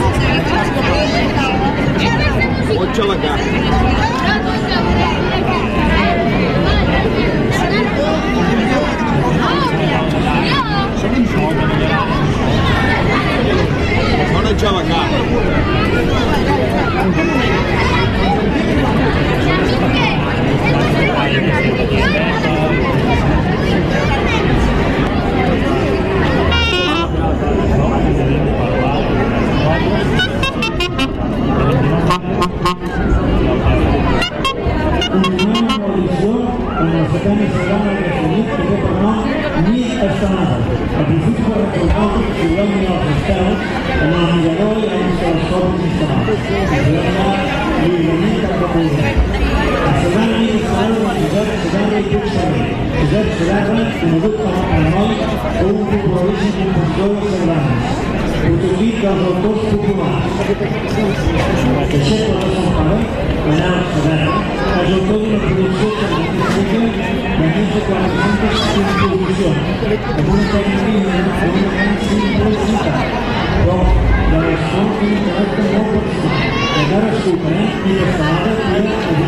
Occia la non è già la utiliza els autors populars. Deixeu de Sant Pare, allà a Saberna, és autor d'una producció científica de més de 400 composicions, amb una tècnica i una gran simplicitat, però de l'esforç d'intel·lecte molt personal, que encara escoltarem i que s'ha de fer